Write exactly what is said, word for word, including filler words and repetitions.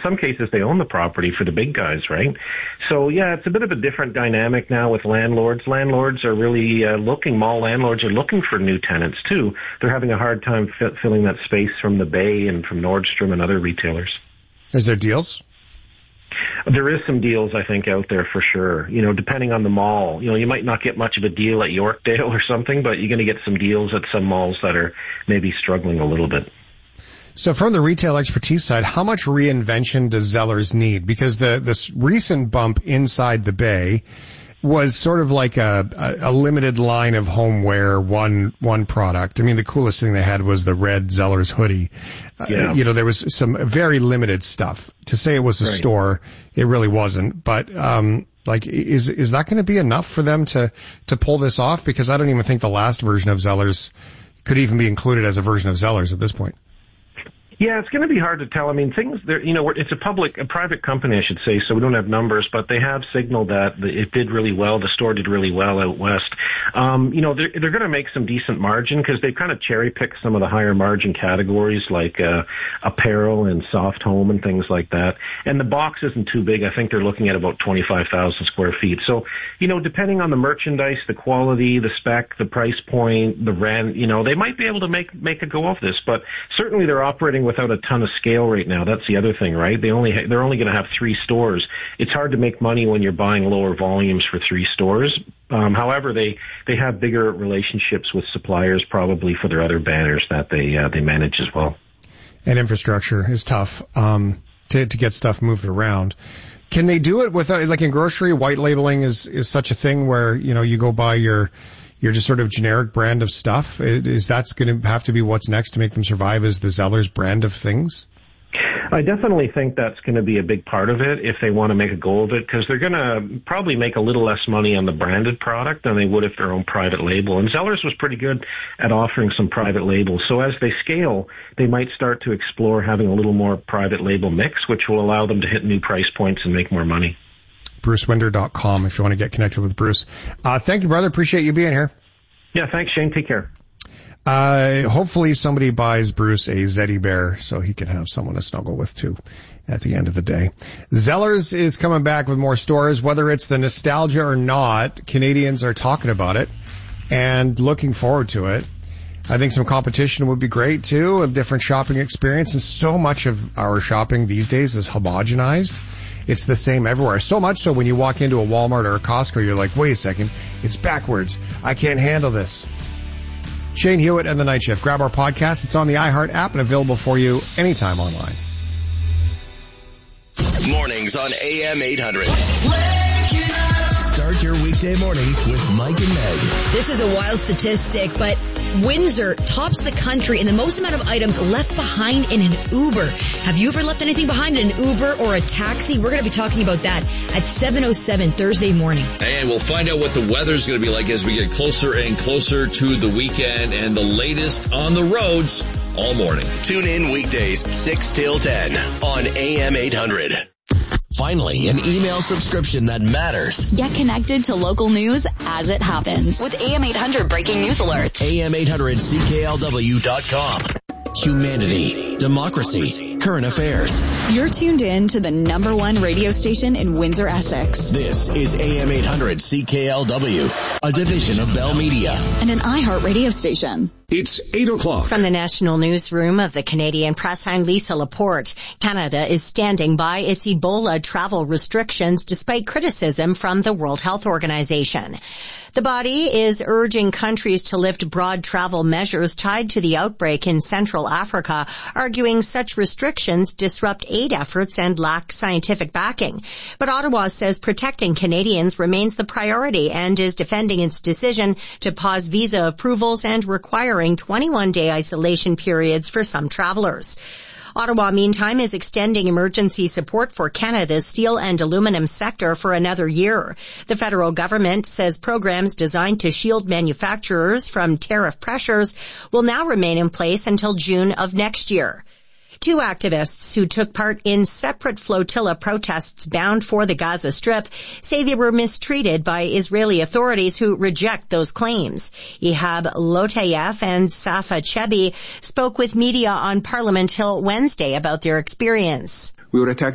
some cases they own the property for the big guys, right? So yeah, it's a bit of a different dynamic now with landlords. Landlords are really uh, looking, mall landlords are looking for new tenants too. They're having a hard time f- filling that space from the Bay and from Nordstrom and other retailers. Is there deals? There is some deals, I think, out there for sure. You know, depending on the mall. You know, you might not get much of a deal at Yorkdale or something, but you're going to get some deals at some malls that are maybe struggling a little bit. So from the retail expertise side, how much reinvention does Zellers need? Because the this recent bump inside the Bay was sort of like a, a, a limited line of homeware, one one product. I mean, the coolest thing they had was the red Zellers hoodie. Yeah. Uh, you know, there was some very limited stuff. To say it was a right. store, it really wasn't. But um like, is is that going to be enough for them to to pull this off? Because I don't even think the last version of Zellers could even be included as a version of Zellers at this point. Yeah, it's going to be hard to tell. I mean, things, there, you know, it's a public, a private company, I should say, so we don't have numbers, but they have signaled that it did really well. The store did really well out west. Um, you know, they're, they're going to make some decent margin because they kind of cherry picked some of the higher margin categories like uh, apparel and soft home and things like that. And the box isn't too big. I think they're looking at about twenty-five thousand square feet. So, you know, depending on the merchandise, the quality, the spec, the price point, the rent, you know, they might be able to make make a go of this, but certainly they're operating without a ton of scale right now. That's the other thing, right? They only ha- they're only going to have three stores. It's hard to make money when you're buying lower volumes for three stores. Um, however, they they have bigger relationships with suppliers probably for their other banners that they uh, they manage as well. And infrastructure is tough um, to to get stuff moved around. Can they do it without, like in grocery, white labeling is is such a thing where, you know, you go buy your Your just sort of generic brand of stuff? Is that going to have to be what's next to make them survive as the Zellers brand of things? I definitely think that's going to be a big part of it if they want to make a go of it, because they're going to probably make a little less money on the branded product than they would if their own private label. And Zellers was pretty good at offering some private labels. So as they scale, they might start to explore having a little more private label mix, which will allow them to hit new price points and make more money. Bruce Winder dot com if you want to get connected with Bruce. Uh, thank you, brother. Appreciate you being here. Yeah, thanks, Shane. Take care. Uh, hopefully somebody buys Bruce a Zeddy Bear so he can have someone to snuggle with too at the end of the day. Zellers is coming back with more stores. Whether it's the nostalgia or not, Canadians are talking about it and looking forward to it. I think some competition would be great too, a different shopping experience. And so much of our shopping these days is homogenized. It's the same everywhere. So much so when you walk into a Walmart or a Costco, you're like, wait a second, it's backwards. I can't handle this. Shane Hewitt and The Night Shift. Grab our podcast. It's on the iHeart app and available for you anytime online. Mornings on A M eight hundred. Start your weekday mornings with Mike and Meg. This is a wild statistic, but Windsor tops the country in the most amount of items left behind in an Uber. Have you ever left anything behind in an Uber or a taxi? We're going to be talking about that at seven oh seven Thursday morning. And we'll find out what the weather's going to be like as we get closer and closer to the weekend and the latest on the roads all morning. Tune in weekdays six till ten on A M eight hundred. Finally, an email subscription that matters. Get connected to local news as it happens with A M eight hundred breaking news alerts. A M eight hundred C K L W dot com. Humanity, democracy, current affairs. You're tuned in to the number one radio station in Windsor, Essex. This is A M eight hundred C K L W, a division of Bell Media. And an iHeart radio station. It's eight o'clock. From the National Newsroom of the Canadian Press, I'm Lisa Laporte. Canada is standing by its Ebola travel restrictions despite criticism from the World Health Organization. The body is urging countries to lift broad travel measures tied to the outbreak in Central Africa, arguing such restrictions disrupt aid efforts and lack scientific backing. But Ottawa says protecting Canadians remains the priority and is defending its decision to pause visa approvals and requiring twenty-one day isolation periods for some travelers. Ottawa, meantime, is extending emergency support for Canada's steel and aluminum sector for another year. The federal government says programs designed to shield manufacturers from tariff pressures will now remain in place until June of next year. Two activists who took part in separate flotilla protests bound for the Gaza Strip say they were mistreated by Israeli authorities who reject those claims. Ihab Lotayev and Safa Chebi spoke with media on Parliament Hill Wednesday about their experience. We were attacked